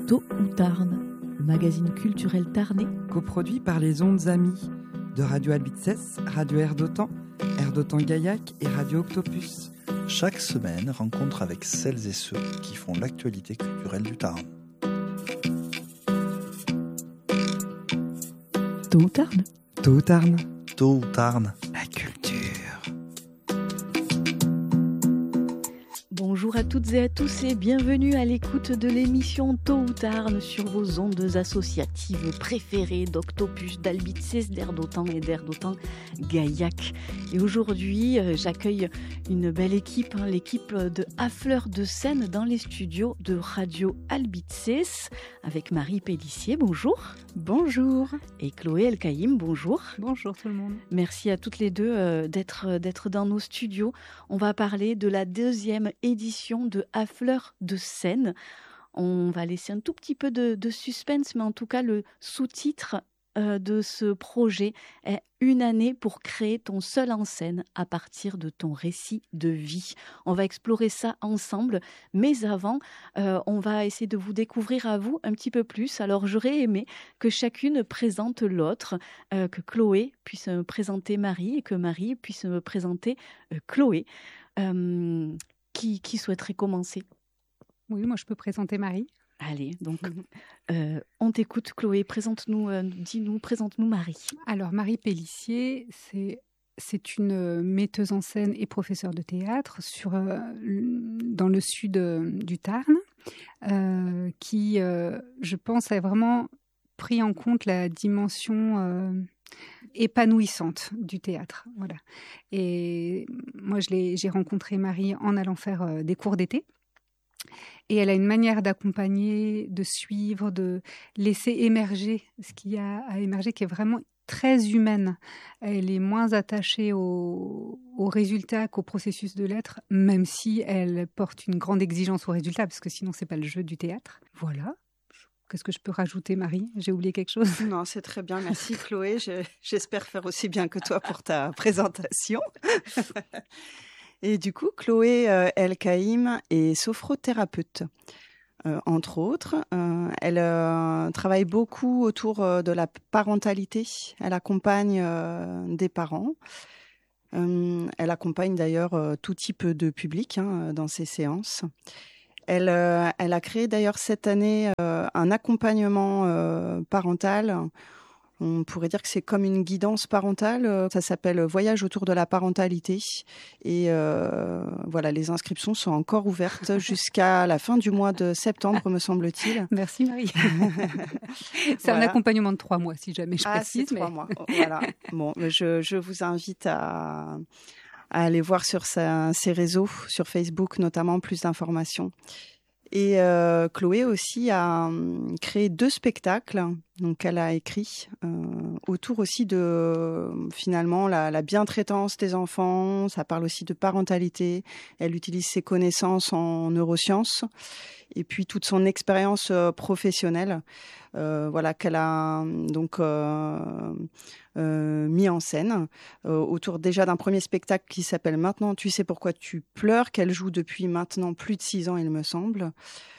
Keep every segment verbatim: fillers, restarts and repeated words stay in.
Tôt ou Tarn, le magazine culturel tarnais, coproduit par les Ondes Amies de Radio Albitzès, Radio Air d'Otan, Air d'Otan Gaillac et Radio Octopus. Chaque semaine, rencontre avec celles et ceux qui font l'actualité culturelle du Tarn. Tôt ou Tarn. Tôt ou Tarn. Tôt ou Tarn. La culture. Bonjour à toutes et à tous et bienvenue à l'écoute de l'émission Tôt ou Tarn sur vos ondes associatives préférées d'Octopus, d'Albitzès, d'Air d'Otan et d'Air d'Otan Gaillac. Et aujourd'hui, euh, j'accueille une belle équipe, hein, l'équipe de Affleur de Seine dans les studios de Radio Albitzès avec Marie Pellissier, bonjour. Bonjour. Et Chloé El-Kaïm, bonjour. Bonjour tout le monde. Merci à toutes les deux euh, d'être, d'être dans nos studios. On va parler de la deuxième édition de Affleur de Seine. On va laisser un tout petit peu de, de suspense, mais en tout cas, le sous-titre euh, de ce projet est « Une année pour créer ton seul en scène à partir de ton récit de vie ». On va explorer ça ensemble, mais avant, euh, on va essayer de vous découvrir à vous un petit peu plus. Alors, j'aurais aimé que chacune présente l'autre, euh, que Chloé puisse me présenter Marie et que Marie puisse me présenter euh, Chloé. Euh, qui, qui souhaiterait commencer ? Oui, moi je peux présenter Marie. Allez, donc euh, on t'écoute Chloé, présente-nous, euh, dis-nous, présente-nous Marie. Alors Marie Pellissier, c'est, c'est une metteuse en scène et professeure de théâtre sur, euh, dans le sud euh, du Tarn, euh, qui, euh, je pense, a vraiment pris en compte la dimension euh, épanouissante du théâtre. Voilà. Et moi, je l'ai, j'ai rencontré Marie en allant faire euh, des cours d'été. Et elle a une manière d'accompagner, de suivre, de laisser émerger ce qu'il y a à émerger, qui est vraiment très humaine. Elle est moins attachée au, au résultat qu'au processus de l'être, même si elle porte une grande exigence au résultat, parce que sinon, c'est pas le jeu du théâtre. Voilà. Qu'est-ce que je peux rajouter, Marie ? J'ai oublié quelque chose ? Non, c'est très bien. Merci, Chloé. Je, j'espère faire aussi bien que toi pour ta présentation. Et du coup, Chloé euh, El-Kaïm est sophrothérapeute, euh, entre autres. Euh, elle euh, travaille beaucoup autour euh, de la parentalité. Elle accompagne euh, des parents. Euh, elle accompagne d'ailleurs euh, tout type de public hein, dans ses séances. Elle, euh, elle a créé d'ailleurs cette année euh, un accompagnement euh, parental. On pourrait dire que c'est comme une guidance parentale. Ça s'appelle Voyage autour de la parentalité. Et euh, voilà, les inscriptions sont encore ouvertes jusqu'à la fin du mois de septembre, me semble-t-il. Merci Marie. C'est voilà. Un accompagnement de trois mois, si jamais je ah, précise. C'est trois mais... mois. Voilà. Bon, je, je vous invite à, à aller voir sur sa, ses réseaux, sur Facebook notamment, plus d'informations. Et euh, Chloé aussi a euh, créé deux spectacles, donc elle a écrit euh, autour aussi de euh, finalement la, la bientraitance des enfants. Ça parle aussi de parentalité. Elle utilise ses connaissances en neurosciences et puis toute son expérience euh, professionnelle, euh, voilà qu'elle a donc euh, euh, mis en scène euh, autour déjà d'un premier spectacle qui s'appelle Maintenant tu sais pourquoi tu pleures, qu'elle joue depuis maintenant plus de six ans, il me semble.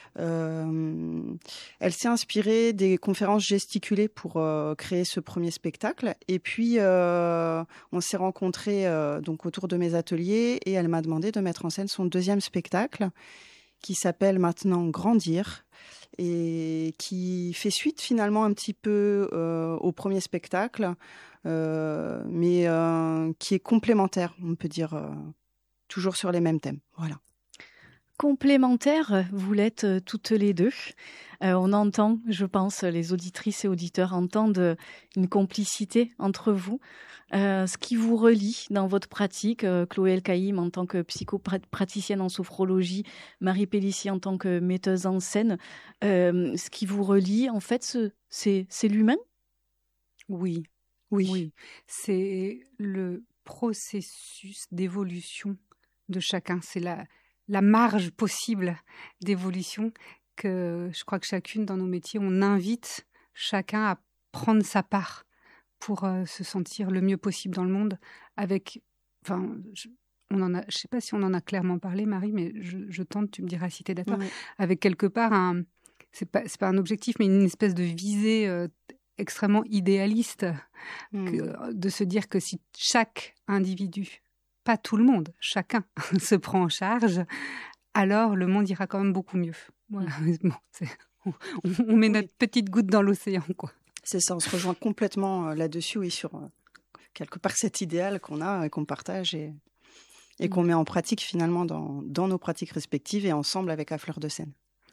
Euh, elle s'est inspirée des conférences gesticulées pour euh, créer ce premier spectacle. Et puis, euh, on s'est rencontrés euh, donc autour de mes ateliers et elle m'a demandé de mettre en scène son deuxième spectacle qui s'appelle maintenant Grandir et qui fait suite finalement un petit peu euh, au premier spectacle, euh, mais euh, qui est complémentaire, on peut dire, euh, toujours sur les mêmes thèmes. Voilà. Complémentaires, vous l'êtes toutes les deux. Euh, on entend, je pense, les auditrices et auditeurs entendent une complicité entre vous. Euh, ce qui vous relie dans votre pratique, euh, Chloé El-Kaïm en tant que psychopraticienne en sophrologie, Marie Pellissier en tant que metteuse en scène, euh, ce qui vous relie, en fait, ce, c'est, c'est l'humain ? Oui, oui, oui. C'est le processus d'évolution de chacun. C'est la... la marge possible d'évolution que je crois que chacune dans nos métiers, on invite chacun à prendre sa part pour euh, se sentir le mieux possible dans le monde avec, enfin, je, on en a, je sais pas si on en a clairement parlé, Marie, mais je, je tente, tu me diras si tu es d'accord, oui. Avec quelque part un, c'est pas, c'est pas un objectif, mais une espèce de visée euh, extrêmement idéaliste, mmh. que, de se dire que si chaque individu, pas tout le monde, chacun se prend en charge, alors le monde ira quand même beaucoup mieux. Voilà. Bon, c'est, on, on met oui. notre petite goutte dans l'océan, quoi. C'est ça, on se rejoint complètement là-dessus, oui, sur quelque part cet idéal qu'on a et qu'on partage et, et mmh. qu'on met en pratique finalement dans, dans nos pratiques respectives et ensemble avec À Fleur de Seine.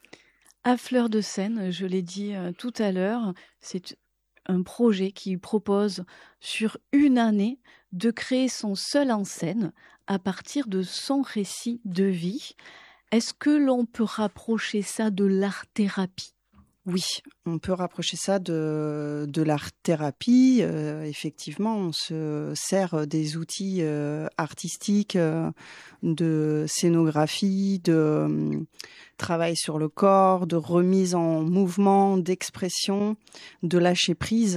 À Fleur de Seine, je l'ai dit euh, tout à l'heure, c'est un projet qui propose sur une année de créer son seul en scène à partir de son récit de vie. Est-ce que l'on peut rapprocher ça de l'art-thérapie ? Oui, on peut rapprocher ça de, de l'art-thérapie. Euh, effectivement, on se sert des outils euh, artistiques, euh, de scénographie, de euh, travail sur le corps, de remise en mouvement, d'expression, de lâcher prise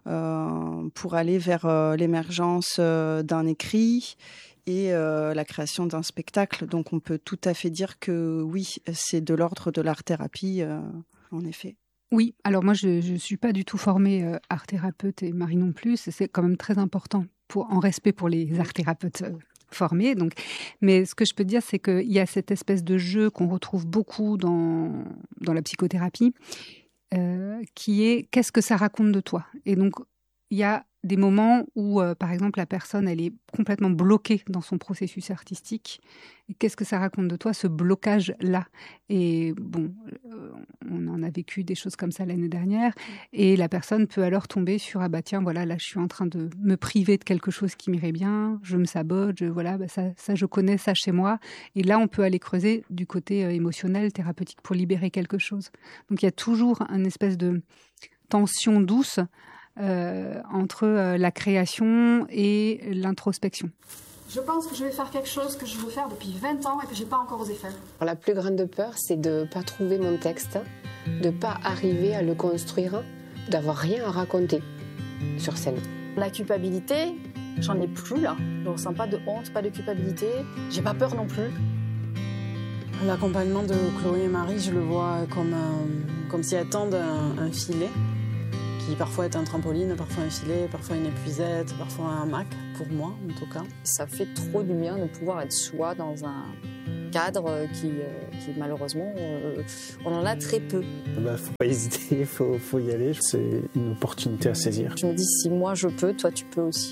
euh, pour aller vers euh, l'émergence euh, d'un écrit et euh, la création d'un spectacle. Donc on peut tout à fait dire que oui, c'est de l'ordre de l'art-thérapie. Euh, En effet. Oui, alors moi je ne suis pas du tout formée euh, art thérapeute et Marie non plus, c'est quand même très important pour, en respect pour les art thérapeutes euh, formés. Donc. Mais ce que je peux dire, c'est qu'il y a cette espèce de jeu qu'on retrouve beaucoup dans, dans la psychothérapie, euh, qui est qu'est-ce que ça raconte de toi ? Et donc il y a des moments où, euh, par exemple, la personne, elle est complètement bloquée dans son processus artistique. Et qu'est-ce que ça raconte de toi, ce blocage-là ? Et bon, euh, on en a vécu des choses comme ça l'année dernière. Et la personne peut alors tomber sur, ah bah tiens, voilà, là, je suis en train de me priver de quelque chose qui m'irait bien, je me sabote, je, voilà, bah ça, ça, je connais ça chez moi. Et là, on peut aller creuser du côté euh, émotionnel, thérapeutique, pour libérer quelque chose. Donc, il y a toujours une espèce de tension douce Euh, entre euh, la création et l'introspection. Je pense que je vais faire quelque chose que je veux faire depuis vingt ans et que je n'ai pas encore osé faire. La plus grande peur, c'est de ne pas trouver mon texte, de ne pas arriver à le construire, d'avoir rien à raconter sur scène. La culpabilité, j'en ai plus là. Je ne ressens pas de honte, pas de culpabilité. J'ai pas peur non plus. L'accompagnement de Chloé et Marie, je le vois comme, euh, comme si elles tendent un, un filet, qui parfois est un trampoline, parfois un filet, parfois une épuisette, parfois un hamac, pour moi en tout cas. Ça fait trop du bien de pouvoir être soi dans un cadre qui, qui malheureusement, euh, on en a très peu. Bah, faut pas hésiter, il faut, faut y aller, c'est une opportunité à saisir. Je me dis, si moi je peux, toi tu peux aussi.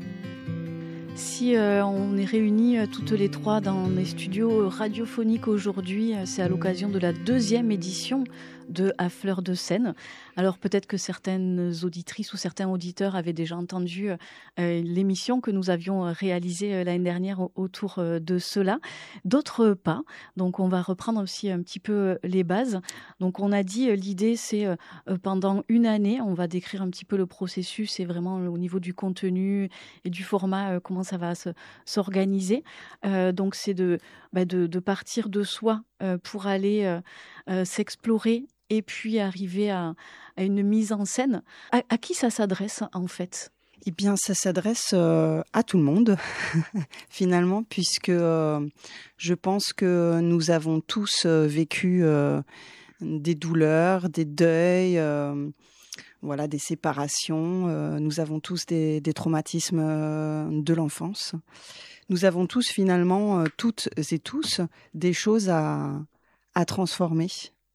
Si euh, on est réunis euh, toutes les trois dans les studios radiophoniques aujourd'hui, euh, c'est à l'occasion de la deuxième édition de À Fleur de Seine. Alors peut-être que certaines auditrices ou certains auditeurs avaient déjà entendu euh, l'émission que nous avions réalisée euh, l'année dernière autour euh, de cela, d'autres pas. Donc on va reprendre aussi un petit peu les bases. Donc on a dit euh, l'idée c'est euh, pendant une année, on va décrire un petit peu le processus et vraiment au niveau du contenu et du format, euh, comment ça va se, s'organiser. Euh, donc c'est de, bah, de, de partir de soi euh, pour aller euh, euh, s'explorer et puis arriver à, à une mise en scène. À, à qui ça s'adresse en fait ? Eh bien, ça s'adresse euh, à tout le monde, finalement, puisque euh, je pense que nous avons tous euh, vécu euh, des douleurs, des deuils, euh, voilà, des séparations. Euh, nous avons tous des, des traumatismes euh, de l'enfance. Nous avons tous, finalement, euh, toutes et tous, des choses à, à transformer.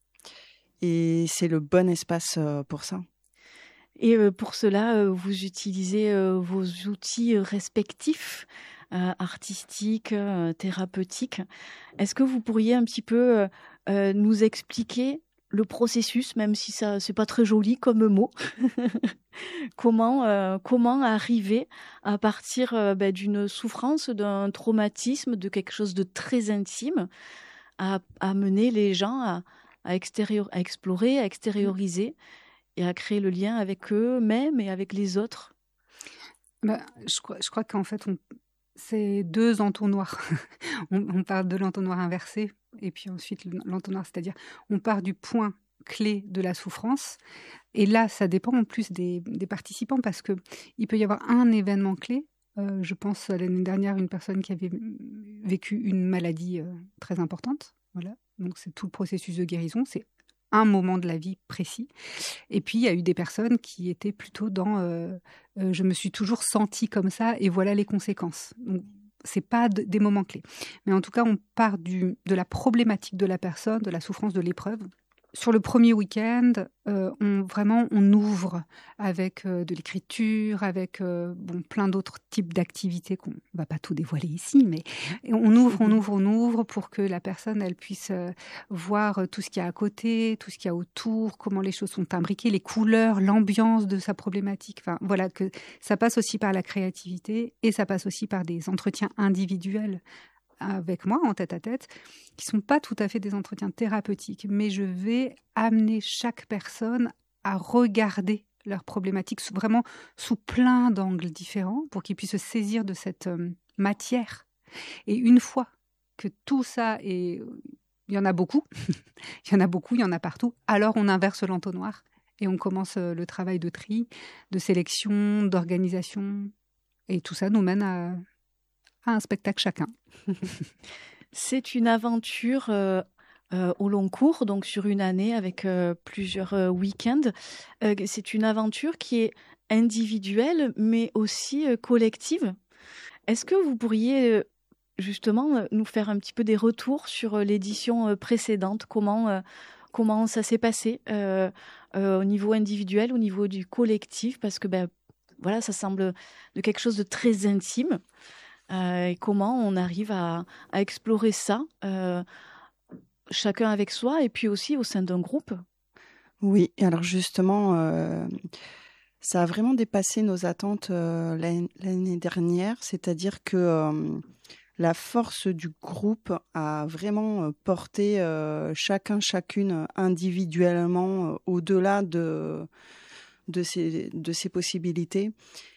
Et c'est le bon espace pour ça. Et pour cela, vous utilisez vos outils respectifs, euh, artistiques, euh, thérapeutiques. Est-ce que vous pourriez un petit peu euh, nous expliquer le processus, même si ça c'est pas très joli comme mot, comment euh, comment arriver à partir euh, ben, d'une souffrance, d'un traumatisme, de quelque chose de très intime, à, à mener les gens à à, extérieur, à explorer, à extérioriser et à créer le lien avec eux-mêmes et avec les autres. Bah, je crois, je crois qu'en fait, on, c'est deux entonnoirs. on, on parle de l'entonnoir inversé et puis ensuite l'entonnoir, c'est-à-dire on part du point clé de la souffrance et là, ça dépend en plus des, des participants parce qu'il peut y avoir un événement clé. Euh, je pense à l'année dernière, une personne qui avait vécu une maladie euh, très importante. Voilà. Donc, c'est tout le processus de guérison. C'est un moment de la vie précis. Et puis, il y a eu des personnes qui étaient plutôt dans euh, euh, « je me suis toujours sentie comme ça et voilà les conséquences ». Donc, c'est pas de, des moments clés. Mais en tout cas, on part du, de la problématique de la personne, de la souffrance, de l'épreuve. Sur le premier week-end, euh, on, vraiment, on ouvre avec euh, de l'écriture, avec euh, bon, plein d'autres types d'activités qu'on ne va pas tout dévoiler ici, mais on ouvre, on ouvre, on ouvre pour que la personne elle puisse euh, voir tout ce qu'il y a à côté, tout ce qu'il y a autour, comment les choses sont imbriquées, les couleurs, l'ambiance de sa problématique. Enfin, voilà, que ça passe aussi par la créativité et ça passe aussi par des entretiens individuels avec moi, en tête-à-tête, qui ne sont pas tout à fait des entretiens thérapeutiques, mais je vais amener chaque personne à regarder leurs problématiques sous, vraiment sous plein d'angles différents pour qu'ils puissent se saisir de cette euh, matière. Et une fois que tout ça est... Il y en a beaucoup, il y en a beaucoup, il y en a partout, alors on inverse l'entonnoir et on commence le travail de tri, de sélection, d'organisation. Et tout ça nous mène à... un spectacle chacun. C'est une aventure euh, euh, au long cours, donc sur une année avec euh, plusieurs euh, week-ends. Euh, c'est une aventure qui est individuelle, mais aussi euh, collective. Est-ce que vous pourriez euh, justement nous faire un petit peu des retours sur euh, l'édition euh, précédente ? Comment, euh, comment ça s'est passé euh, euh, au niveau individuel, au niveau du collectif ? Parce que ben, voilà, ça semble de quelque chose de très intime. Euh, et comment on arrive à, à explorer ça, euh, chacun avec soi et puis aussi au sein d'un groupe. Oui, alors justement, euh, ça a vraiment dépassé nos attentes euh, l'année, l'année dernière, c'est-à-dire que euh, la force du groupe a vraiment porté euh, chacun, chacune individuellement euh, au-delà de, de, ces, de ces possibilités.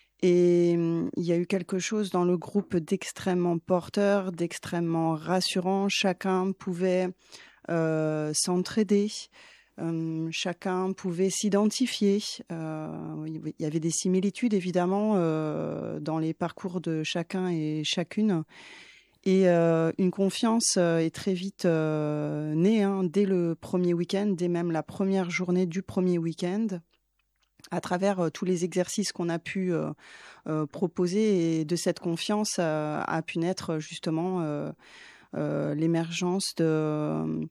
Et il y a eu quelque chose dans le groupe d'extrêmement porteur, d'extrêmement rassurant. Chacun pouvait euh, s'entraider, euh, chacun pouvait s'identifier. Euh, il y avait des similitudes, évidemment, euh, dans les parcours de chacun et chacune. Et euh, une confiance est très vite euh, née, hein, dès le premier week-end, dès même la première journée du premier week-end, à travers euh, tous les exercices qu'on a pu euh, euh, proposer. Et de cette confiance euh, a pu naître justement euh, euh, l'émergence de,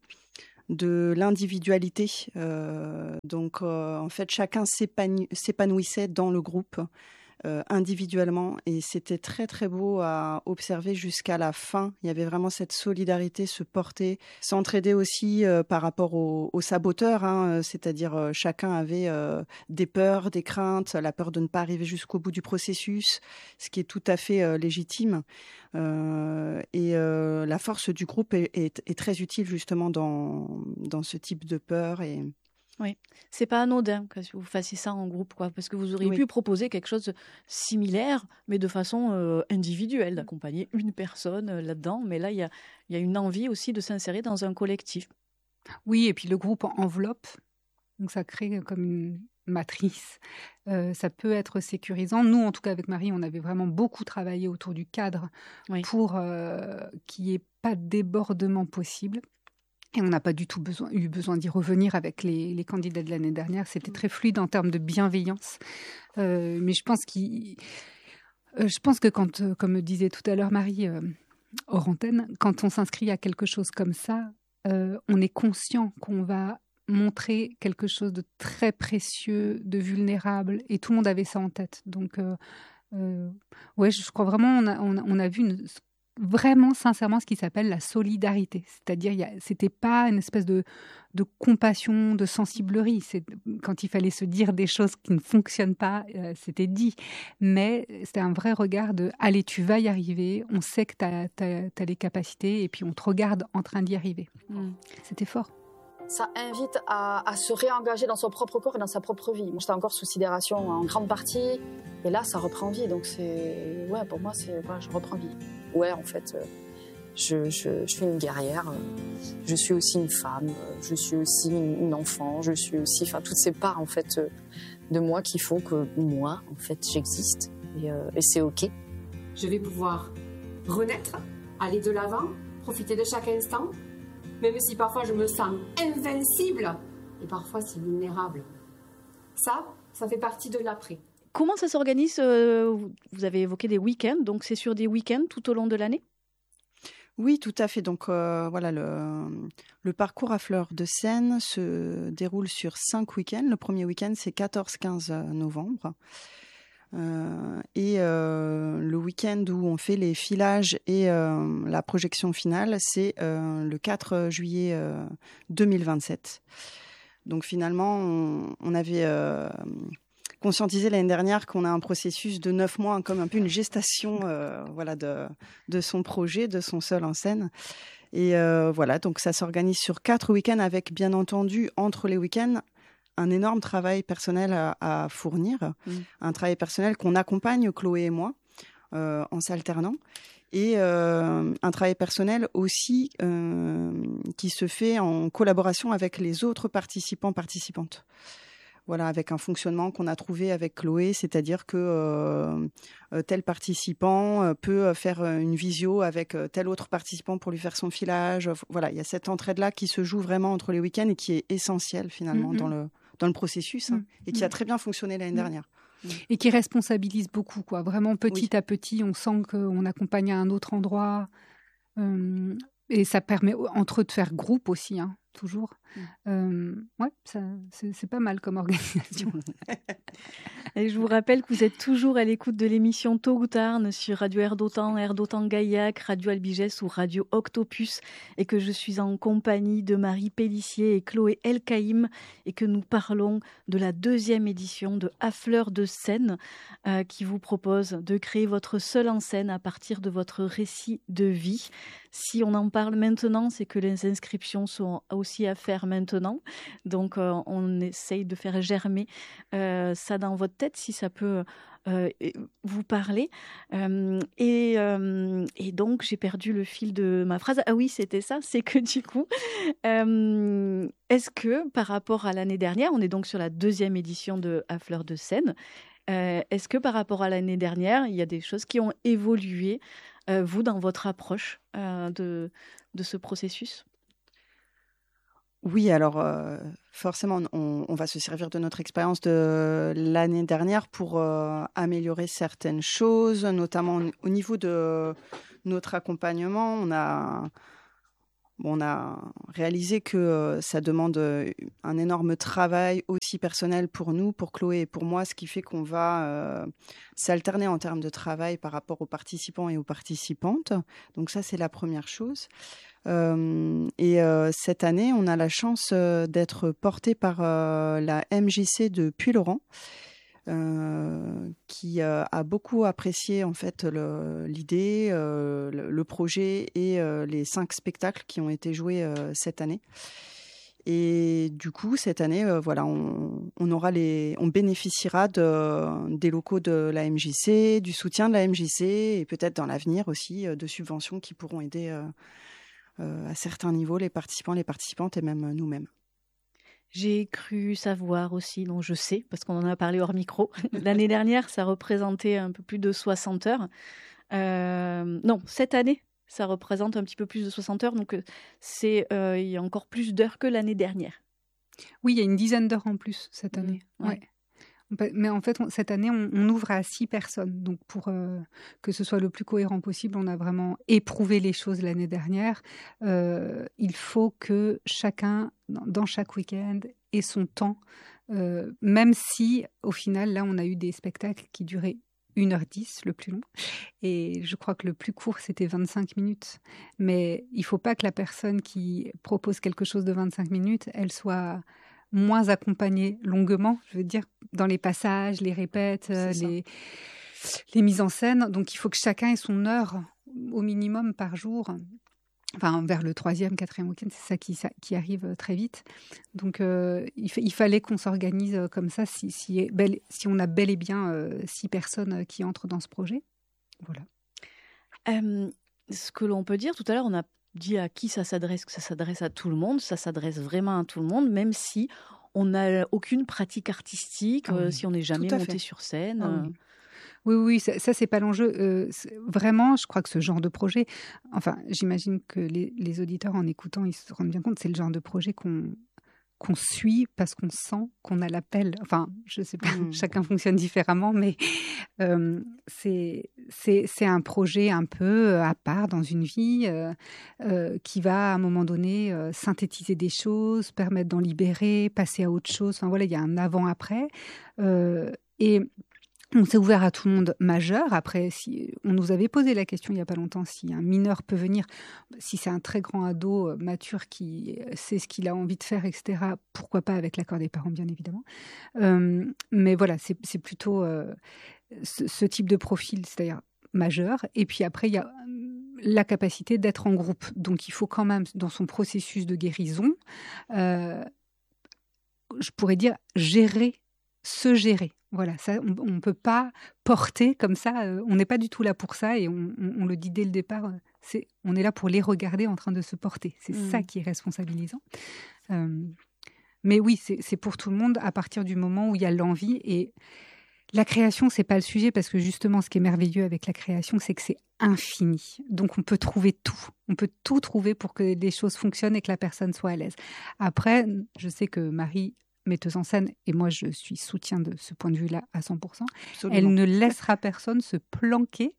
de l'individualité. Euh, donc, euh, en fait, chacun s'épanu- s'épanouissait dans le groupe euh, individuellement. Et c'était très, très beau à observer jusqu'à la fin. Il y avait vraiment cette solidarité, se porter, s'entraider aussi euh, par rapport aux, aux saboteurs. Hein, c'est-à-dire euh, chacun avait euh, des peurs, des craintes, la peur de ne pas arriver jusqu'au bout du processus, ce qui est tout à fait euh, légitime. Euh, et euh, la force du groupe est, est, est très utile justement dans, dans ce type de peur. Et... Oui, c'est pas anodin que vous fassiez ça en groupe, quoi, parce que vous auriez oui. pu proposer quelque chose de similaire, mais de façon euh, individuelle, d'accompagner une personne euh, là-dedans. Mais là, il y a, y a une envie aussi de s'insérer dans un collectif. Oui, et puis le groupe enveloppe, donc ça crée comme une matrice. Euh, ça peut être sécurisant. Nous, en tout cas avec Marie, on avait vraiment beaucoup travaillé autour du cadre oui. pour euh, qu'il n'y ait pas de débordement possible. Et on n'a pas du tout besoin, eu besoin d'y revenir avec les, les candidats de l'année dernière. C'était très fluide en termes de bienveillance. Euh, mais je pense, qu'il, euh, je pense que quand, euh, comme disait tout à l'heure Marie, euh, hors antenne, quand on s'inscrit à quelque chose comme ça, euh, on est conscient qu'on va montrer quelque chose de très précieux, de vulnérable. Et tout le monde avait ça en tête. Donc, euh, euh, ouais, je crois vraiment on a, on a, on a vu une... vraiment sincèrement ce qui s'appelle la solidarité. C'est-à-dire, il y a, c'était pas une espèce de, de compassion, de sensiblerie. C'est, quand il fallait se dire des choses qui ne fonctionnent pas, euh, c'était dit. Mais c'était un vrai regard de « allez, tu vas y arriver, on sait que tu as les capacités et puis on te regarde en train d'y arriver. Mmh. » C'était fort. Ça invite à, à se réengager dans son propre corps et dans sa propre vie. Moi, j'étais encore sous sidération en grande partie. Et là, ça reprend vie. Donc, c'est... Ouais, pour moi, c'est... Ouais, je reprends vie. Ouais, en fait, je, je, je suis une guerrière. Je suis aussi une femme. Je suis aussi une, une enfant. Je suis aussi... Enfin, toutes ces parts, en fait, de moi qui font que moi, en fait, j'existe. Et, euh, et c'est OK. Je vais pouvoir renaître, aller de l'avant, profiter de chaque instant. Même si parfois je me sens invincible, et parfois c'est vulnérable. Ça, ça fait partie de l'après. Comment ça s'organise? euh, Vous avez évoqué des week-ends, donc c'est sur des week-ends tout au long de l'année? Oui, tout à fait. Donc euh, voilà, le, le parcours à Fleur de Seine se déroule sur cinq week-ends. Le premier week-end, c'est quatorze quinze novembre. Euh, et euh, le week-end où on fait les filages et euh, la projection finale, c'est euh, le quatre juillet euh, deux mille vingt-sept. Donc finalement, on, on avait euh, conscientisé l'année dernière qu'on a un processus de neuf mois, comme un peu une gestation euh, voilà, de, de son projet, de son seul en scène. Et euh, voilà, donc ça s'organise sur quatre week-ends avec, bien entendu, entre les week-ends, un énorme travail personnel à, à fournir, mmh. un travail personnel qu'on accompagne, Chloé et moi, euh, en s'alternant. Et euh, un travail personnel aussi euh, qui se fait en collaboration avec les autres participants, participantes. Voilà, avec un fonctionnement qu'on a trouvé avec Chloé, c'est-à-dire que euh, tel participant peut faire une visio avec tel autre participant pour lui faire son filage. Voilà, il y a cette entraide-là qui se joue vraiment entre les week-ends et qui est essentielle finalement mm-hmm. dans le, dans le processus hein, mm-hmm. et qui a très bien fonctionné l'année mm-hmm. dernière. Et qui responsabilise beaucoup, quoi. Vraiment, petit oui. à petit, on sent qu'on accompagne à un autre endroit. Euh, et ça permet entre eux de faire groupe aussi, hein, toujours. Mm. Euh, ouais, ça, c'est, c'est pas mal comme organisation. Et je vous rappelle que vous êtes toujours à l'écoute de l'émission Tôt ou Tard sur Radio Air d'Otan, Air d'Otan Gaillac, Radio Albigès ou Radio Octopus et que je suis en compagnie de Marie Pellissier et Chloé Elkaïm et que nous parlons de la deuxième édition de À Fleur de Seine euh, qui vous propose de créer votre seule en scène à partir de votre récit de vie. Si on en parle maintenant, c'est que les inscriptions sont aussi à faire maintenant. Donc, euh, on essaye de faire germer euh, ça dans votre tête, si ça peut euh, vous parler. Euh, et, euh, et donc, j'ai perdu le fil de ma phrase. Ah oui, c'était ça. C'est que du coup, euh, est-ce que par rapport à l'année dernière, on est donc sur la deuxième édition de À Fleur de Seine, euh, est-ce que par rapport à l'année dernière, il y a des choses qui ont évolué, euh, vous, dans votre approche euh, de, de ce processus ? Oui, alors euh, forcément, on, on va se servir de notre expérience de l'année dernière pour euh, améliorer certaines choses, notamment au niveau de notre accompagnement. On a, bon, on a réalisé que euh, ça demande un énorme travail aussi personnel pour nous, pour Chloé et pour moi, ce qui fait qu'on va euh, s'alterner en termes de travail par rapport aux participants et aux participantes. Donc ça, c'est la première chose. Euh, et euh, cette année, on a la chance euh, d'être porté par euh, la M J C de Puylaurens, euh, qui euh, a beaucoup apprécié en fait le, l'idée, euh, le, le projet et euh, les cinq spectacles qui ont été joués euh, cette année. Et du coup, cette année, euh, voilà, on, on aura les, on bénéficiera de, des locaux de la M J C, du soutien de la M J C et peut-être dans l'avenir aussi euh, de subventions qui pourront aider. Euh, Euh, à certains niveaux, les participants, les participantes et même nous-mêmes. J'ai cru savoir aussi, donc je sais, parce qu'on en a parlé hors micro, l'année dernière, ça représentait un peu plus de soixante heures. Euh, non, cette année, ça représente un petit peu plus de soixante heures, donc c'est, euh, il y a encore plus d'heures que l'année dernière. Oui, il y a une dizaine d'heures en plus cette année. Mmh, ouais. Ouais. Mais en fait, on, cette année, on, on ouvre à six personnes. Donc, pour euh, que ce soit le plus cohérent possible, on a vraiment éprouvé les choses l'année dernière. Euh, il faut que chacun, dans, dans chaque week-end, ait son temps. Euh, même si, au final, là, on a eu des spectacles qui duraient une heure dix, le plus long. Et je crois que le plus court, c'était vingt-cinq minutes. Mais il ne faut pas que la personne qui propose quelque chose de vingt-cinq minutes, elle soit moins accompagnée longuement, je veux dire, dans les passages, les répètes, les, les mises en scène. Donc, il faut que chacun ait son heure au minimum par jour. Enfin, vers le troisième, quatrième week-end, c'est ça qui, ça, qui arrive très vite. Donc, euh, il, f- il fallait qu'on s'organise comme ça si, si, bel, si on a bel et bien euh, six personnes qui entrent dans ce projet. Voilà. Euh, ce que l'on peut dire, tout à l'heure, on a dit à qui ça s'adresse, que ça s'adresse à tout le monde, ça s'adresse vraiment à tout le monde, même si on n'a aucune pratique artistique, ah oui, euh, si on n'est jamais monté sur scène. Ah oui. Oui, oui, ça, ça c'est pas l'enjeu. Euh, c'est, vraiment, je crois que ce genre de projet, enfin, j'imagine que les, les auditeurs, en écoutant, ils se rendent bien compte, c'est le genre de projet qu'on, qu'on suit parce qu'on sent qu'on a l'appel. Enfin, je sais pas, mmh. chacun fonctionne différemment, mais euh, c'est, c'est, c'est un projet un peu à part dans une vie euh, euh, qui va à un moment donné euh, synthétiser des choses, permettre d'en libérer, passer à autre chose. Enfin voilà, il y a un avant-après. Euh, et on s'est ouvert à tout le monde majeur. Après, si on nous avait posé la question il n'y a pas longtemps si un mineur peut venir, si c'est un très grand ado mature qui sait ce qu'il a envie de faire, et cetera. Pourquoi pas avec l'accord des parents, bien évidemment. Euh, mais voilà, c'est, c'est plutôt euh, ce, ce type de profil, c'est-à-dire majeur. Et puis après, il y a la capacité d'être en groupe. Donc, il faut quand même, dans son processus de guérison, euh, je pourrais dire gérer, se gérer. Voilà, ça, on ne peut pas porter comme ça, euh, on n'est pas du tout là pour ça et on, on, on le dit dès le départ, euh, c'est, on est là pour les regarder en train de se porter. C'est mmh. ça qui est responsabilisant. Euh, mais oui, c'est, c'est pour tout le monde à partir du moment où il y a l'envie. Et la création, ce n'est pas le sujet parce que justement, ce qui est merveilleux avec la création, c'est que c'est infini. Donc, on peut trouver tout. On peut tout trouver pour que les choses fonctionnent et que la personne soit à l'aise. Après, je sais que Marie, metteuse en scène, et moi je suis soutien de ce point de vue-là à cent pour cent, absolument. Elle ne laissera personne se planquer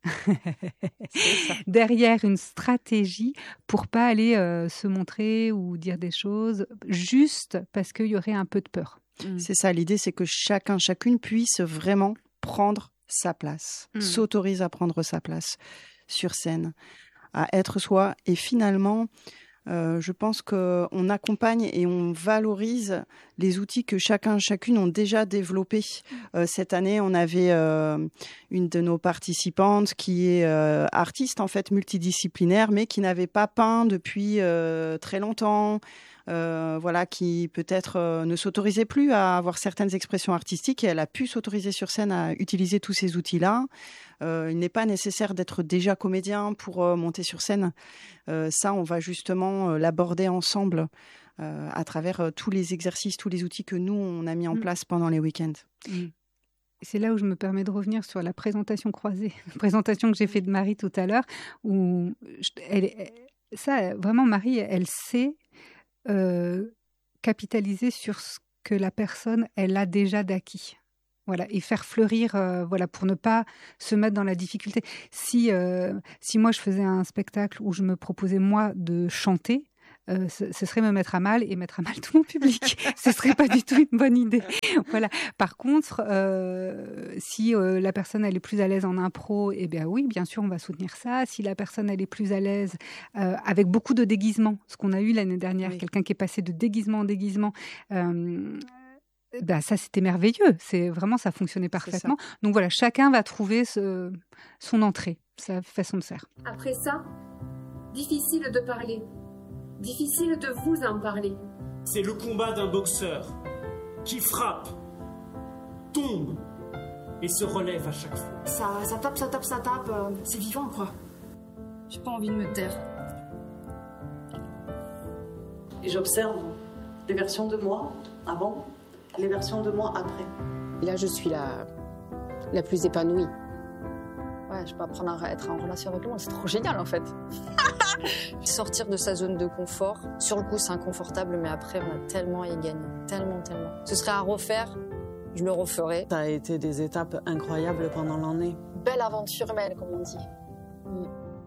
derrière une stratégie pour pas aller euh, se montrer ou dire des choses juste parce qu'il y aurait un peu de peur. Mmh. C'est ça, l'idée c'est que chacun, chacune puisse vraiment prendre sa place, mmh. s'autorise à prendre sa place sur scène, à être soi et finalement... Euh, je pense qu'on accompagne et on valorise les outils que chacun, chacune ont déjà développés. Euh, cette année, on avait euh, une de nos participantes qui est euh, artiste, en fait, multidisciplinaire, mais qui n'avait pas peint depuis euh, très longtemps. Euh, voilà, qui peut-être euh, ne s'autorisait plus à avoir certaines expressions artistiques et elle a pu s'autoriser sur scène à utiliser tous ces outils-là. Euh, il n'est pas nécessaire d'être déjà comédien pour euh, monter sur scène. Euh, ça, on va justement euh, l'aborder ensemble euh, à travers euh, tous les exercices, tous les outils que nous, on a mis en place pendant les week-ends. Mmh. C'est là où je me permets de revenir sur la présentation croisée, la présentation que j'ai faite de Marie tout à l'heure, où je, elle, elle, ça, vraiment, Marie, elle sait Euh, capitaliser sur ce que la personne elle a déjà d'acquis, voilà, et faire fleurir, euh, voilà, pour ne pas se mettre dans la difficulté. Si euh, si moi je faisais un spectacle où je me proposais moi de chanter, euh, ce, ce serait me mettre à mal et mettre à mal tout mon public. Ce serait pas du tout une bonne idée. Voilà. Par contre, euh, si euh, la personne elle est plus à l'aise en impro, eh bien oui, bien sûr, on va soutenir ça. Si la personne elle est plus à l'aise euh, avec beaucoup de déguisements, ce qu'on a eu l'année dernière, oui. Quelqu'un qui est passé de déguisement en déguisement. Euh, Ben ça, c'était merveilleux. C'est vraiment, ça fonctionnait parfaitement. Donc voilà, chacun va trouver ce, son entrée, sa façon de faire. Après ça, difficile de parler. Difficile de vous en parler. C'est le combat d'un boxeur qui frappe, tombe et se relève à chaque fois. Ça, ça tape, ça tape, ça tape. Euh, c'est vivant, quoi. J'ai pas envie de me taire. Et j'observe les versions de moi avant, les versions de moi après. Et là, je suis la, la plus épanouie. Ouais, je peux apprendre à être en relation avec le monde. C'est trop génial, en fait. Sortir de sa zone de confort. Sur le coup, c'est inconfortable, mais après, on a tellement à y gagner. Tellement, tellement. Ce serait à refaire, je le referais. Ça a été des étapes incroyables pendant l'année. Belle aventure humaine, comme on dit. Mm.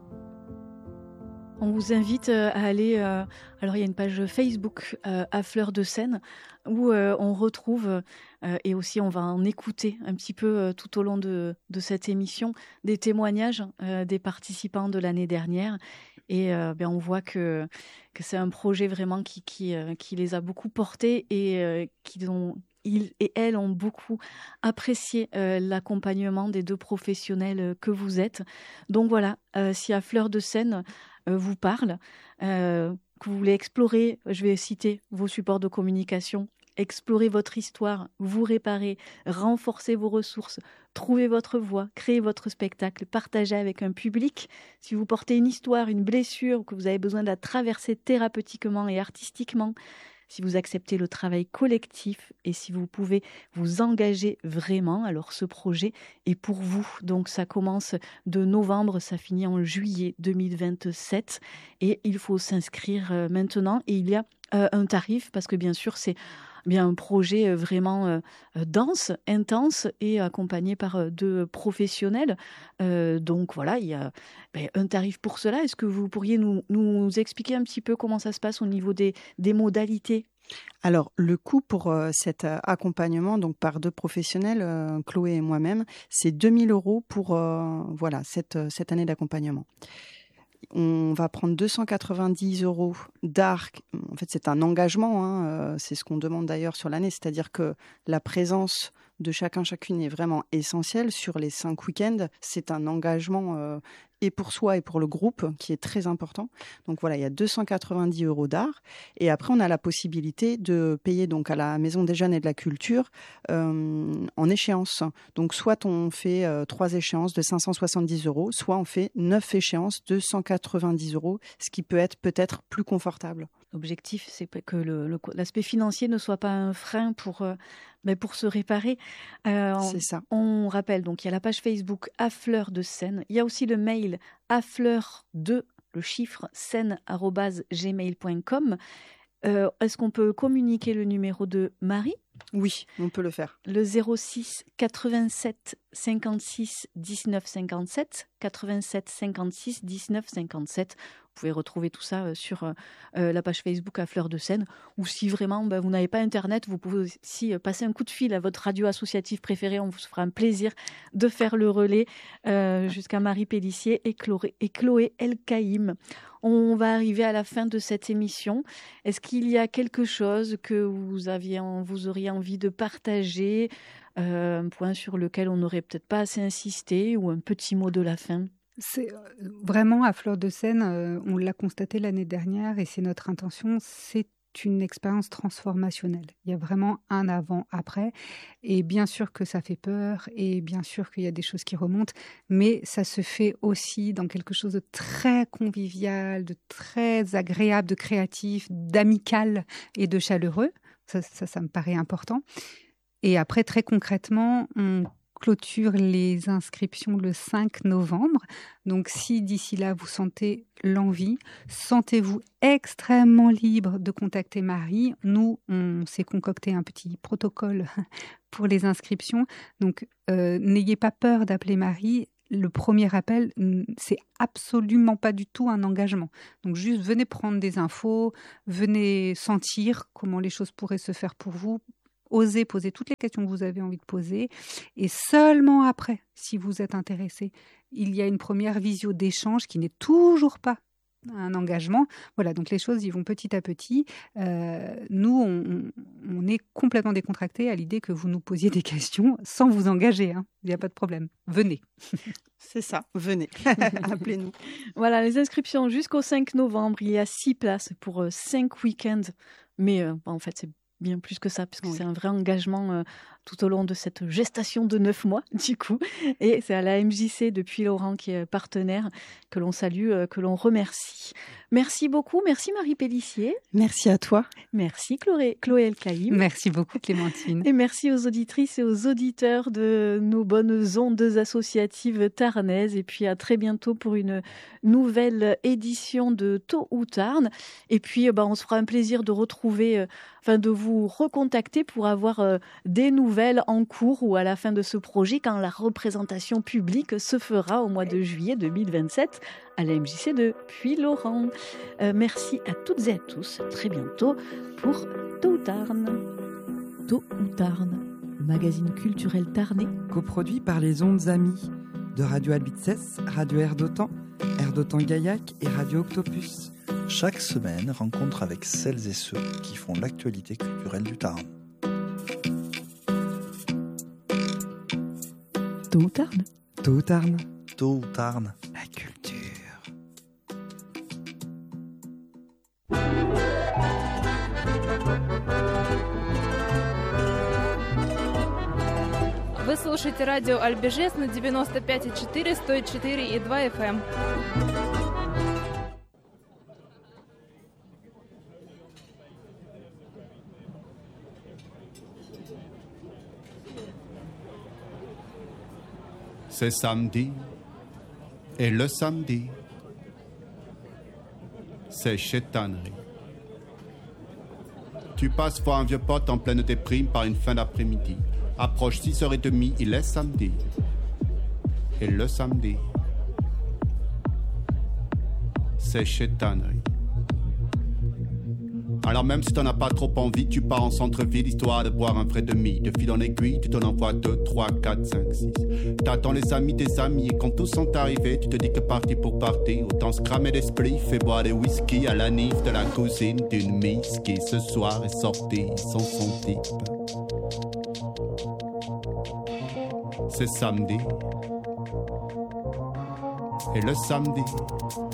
On vous invite à aller, euh, alors il y a une page Facebook euh, à Fleur de Seine où euh, on retrouve, euh, et aussi on va en écouter un petit peu euh, tout au long de, de cette émission, des témoignages euh, des participants de l'année dernière. Et euh, ben, on voit que, que c'est un projet vraiment qui, qui, euh, qui les a beaucoup portés et euh, qu'ils ont... Ils et elles ont beaucoup apprécié euh, l'accompagnement des deux professionnels euh, que vous êtes. Donc voilà, euh, si à Fleur de Seine euh, vous parle, euh, que vous voulez explorer, je vais citer vos supports de communication, explorer votre histoire, vous réparer, renforcer vos ressources, trouver votre voix, créer votre spectacle, partager avec un public. Si vous portez une histoire, une blessure, ou que vous avez besoin de la traverser thérapeutiquement et artistiquement, si vous acceptez le travail collectif et si vous pouvez vous engager vraiment, alors ce projet est pour vous. Donc ça commence de novembre, ça finit en juillet deux mille vingt-sept et il faut s'inscrire maintenant. Et il y a euh, un tarif, parce que bien sûr, c'est bien un projet vraiment euh, dense, intense et accompagné par euh, deux professionnels. Euh, donc voilà, il y a ben, un tarif pour cela. Est-ce que vous pourriez nous, nous expliquer un petit peu comment ça se passe au niveau des, des modalités ? Alors, le coût pour euh, cet euh, accompagnement, donc par deux professionnels, euh, Chloé et moi-même, c'est deux mille euros pour euh, voilà, cette, cette année d'accompagnement. On va prendre deux cent quatre-vingt-dix euros d'art. En fait, c'est un engagement, hein, euh, c'est ce qu'on demande d'ailleurs sur l'année, c'est-à-dire que la présence de chacun, chacune est vraiment essentielle. Sur les cinq week-ends, c'est un engagement euh, et pour soi et pour le groupe qui est très important. Donc voilà, il y a deux cent quatre-vingt-dix euros d'art. Et après, on a la possibilité de payer donc à la Maison des Jeunes et de la Culture euh, en échéance. Donc soit on fait euh, trois échéances de cinq cent soixante-dix euros, soit on fait neuf échéances de cent quatre-vingt-dix euros, ce qui peut être peut-être plus confortable. L'objectif, c'est que le, le, l'aspect financier ne soit pas un frein pour, euh, mais pour se réparer. Euh, c'est ça. On rappelle, donc il y a la page Facebook À Fleur de Seine. Il y a aussi le mail à fleur de, le chiffre, seine arobase gmail point com. Euh, est-ce qu'on peut communiquer le numéro de Marie ? Oui, on peut le faire. Le zéro six quatre-vingt-sept cinquante-six dix-neuf cinquante-sept, quatre-vingt-sept cinquante-six dix-neuf cinquante-sept. Vous pouvez retrouver tout ça sur euh, la page Facebook À Fleur de Seine. Ou si vraiment ben, vous n'avez pas Internet, vous pouvez aussi passer un coup de fil à votre radio associative préférée. On vous fera un plaisir de faire le relais euh, jusqu'à Marie Pellissier et Chloé, et Chloé El-Kaïm. On va arriver à la fin de cette émission. Est-ce qu'il y a quelque chose que vous, aviez, vous auriez envie de partager, euh, un point sur lequel on n'aurait peut-être pas assez insisté, ou un petit mot de la fin ? C'est vraiment à Fleur de Seine, euh, on l'a constaté l'année dernière et c'est notre intention, c'est une expérience transformationnelle. Il y a vraiment un avant-après et bien sûr que ça fait peur et bien sûr qu'il y a des choses qui remontent, mais ça se fait aussi dans quelque chose de très convivial, de très agréable, de créatif, d'amical et de chaleureux. Ça, ça, ça me paraît important. Et après, très concrètement, on clôture les inscriptions le cinq novembre. Donc, si d'ici là, vous sentez l'envie, sentez-vous extrêmement libre de contacter Marie. Nous, on s'est concocté un petit protocole pour les inscriptions. Donc, euh, n'ayez pas peur d'appeler Marie. Le premier appel, c'est absolument pas du tout un engagement. Donc, juste venez prendre des infos, venez sentir comment les choses pourraient se faire pour vous. Osez poser toutes les questions que vous avez envie de poser. Et seulement après, si vous êtes intéressé, il y a une première visio d'échange qui n'est toujours pas un engagement. Voilà, donc les choses y vont petit à petit. Euh, nous, on, on est complètement décontractés à l'idée que vous nous posiez des questions sans vous engager. Hein. Il n'y a pas de problème. Venez. C'est ça, venez. Appelez-nous. Voilà, les inscriptions jusqu'au cinq novembre. Il y a six places pour euh, cinq week-ends. Mais euh, en fait, c'est bien plus que ça, puisque oui. c'est un vrai engagement euh, tout au long de cette gestation de neuf mois, du coup. Et c'est à la M J C depuis Laurent qui est partenaire que l'on salue, euh, que l'on remercie. Merci beaucoup. Merci Marie Pellissier. Merci à toi. Merci Chloé, Chloé El-Kaïm. Merci beaucoup Clémentine. Et merci aux auditrices et aux auditeurs de nos bonnes ondes associatives tarnaises. Et puis à très bientôt pour une nouvelle édition de Tôt ou Tarn. Et puis bah, on se fera un plaisir de retrouver, euh, enfin de vous recontacter pour avoir euh, des nouvelles en cours ou à la fin de ce projet quand la représentation publique se fera au mois de juillet deux mille vingt-sept à la M J C de Puy-Laurent. Euh, merci à toutes et à tous. Très bientôt pour Tôt ou Tarn. Tôt ou Tarn, magazine culturel tarnais. Coproduit par les Ondes Amies de Radio Albizès, Radio Air d'Otan, Air d'Otan Gaillac et Radio Octopus. Chaque semaine, rencontre avec celles et ceux qui font l'actualité culturelle du Tarn. Tôt ou Tarn. Tôt ou Tarn. Tôt ou Tarn. La culture. Вы слушаете радио Альбежес на девяносто пять и четыре, сто четыре и два эф эм. C'est samedi, et le samedi, c'est chétanerie. Tu passes voir un vieux pote en pleine déprime par une fin d'après-midi. Approche six heures trente, il est samedi. Et le samedi, c'est chétanerie. Alors même si t'en as pas trop envie, tu pars en centre-ville histoire de boire un vrai demi. De fil en aiguille, tu t'en envoies deux, trois, quatre, cinq, six. T'attends les amis des amis et quand tous sont arrivés, tu te dis que parti pour partir, autant se cramer l'esprit, fais boire des whisky à la nif de la cousine d'une miss qui ce soir est sortie sans son type. C'est samedi. Et le samedi,